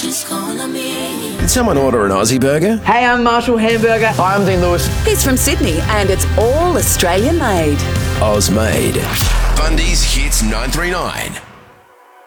Did someone order an Aussie burger? Hey, I'm Marshall Hamburger. Hi, I'm Dean Lewis. He's from Sydney and it's all Australian made. Oz made. Bundy's Hits 939.